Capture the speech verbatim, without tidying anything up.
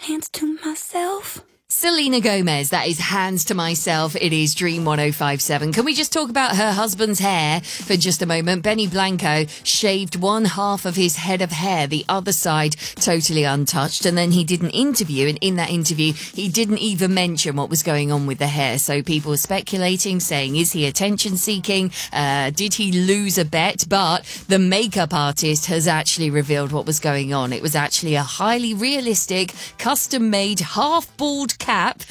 Hands to myself. Selena Gomez, that is Hands to Myself. It is Dream one oh five seven. Can we just talk about her husband's hair for just a moment? Benny Blanco shaved one half of his head of hair, the other side totally untouched. And then he did an interview, and in that interview, he didn't even mention what was going on with the hair. So people were speculating, saying, is he attention seeking? Uh, did he lose a bet? But the makeup artist has actually revealed what was going on. It was actually a highly realistic, custom-made, half-bald cap